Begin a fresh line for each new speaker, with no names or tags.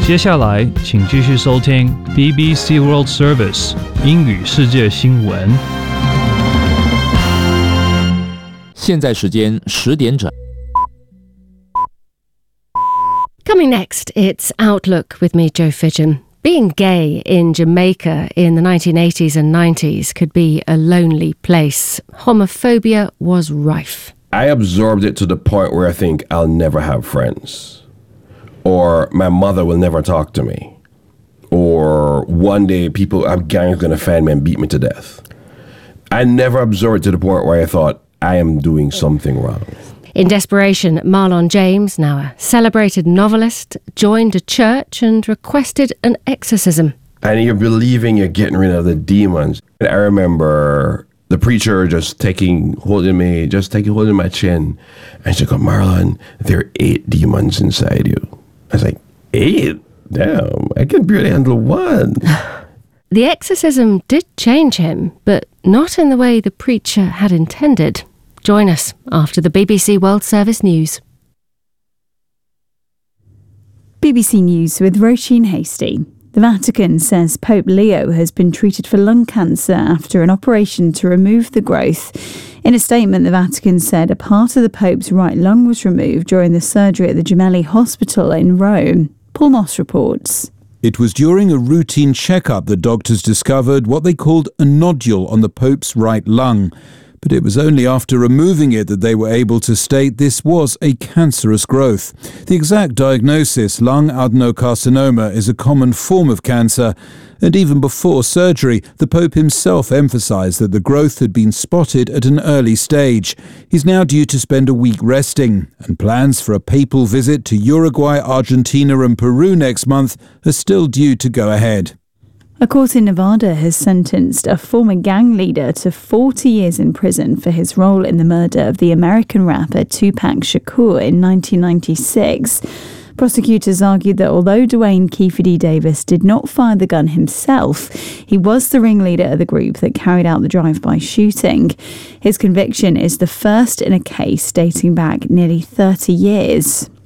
接下来，请继续收听 BBC World Service 英语世界新闻。
现在时间10点整。
Coming next, it's Outlook with me, Joe Fidgen. Being gay in Jamaica in the 1980s and 90s could be a lonely place. Homophobia was rife.
I absorbed it to the point where I think I'll never have friends. Or my mother will never talk to me. Or one day a gang is going to find me and beat me to death. I never absorbed it to the point where I thought I am doing something wrong.
In desperation, Marlon James, now a celebrated novelist, joined a church and requested an exorcism.
And you're believing you're getting rid of the demons. I remember the preacher just holding my chin. And she goes, Marlon, there are 8 demons inside you. I was like, 8? Damn, I can barely handle 1.
The exorcism did change him, but not in the way the preacher had intended. Join us after the BBC World Service News.
BBC News with Roisin Hasty. The Vatican says Pope Leo has been treated for lung cancer after an operation to remove the growth. In a statement, the Vatican said a part of the Pope's right lung was removed during the surgery at the Gemelli Hospital in Rome. Paul Moss reports.
It was during a routine checkup that doctors discovered what they called a nodule on the Pope's right lung. But it was only after removing it that they were able to state this was a cancerous growth. The exact diagnosis, lung adenocarcinoma, is a common form of cancer. And even before surgery, the Pope himself emphasised that the growth had been spotted at an early stage. He's now due to spend a week resting, and plans for a papal visit to Uruguay, Argentina and Peru next month are still due to go ahead.
A court in Nevada has sentenced a former gang leader to 40 years in prison for his role in the murder of the American rapper Tupac Shakur in 1996. Prosecutors argued that although Dwayne Keefe D. Davis did not fire the gun himself, he was the ringleader of the group that carried out the drive-by shooting. His conviction is the first in a case dating back nearly 30 years.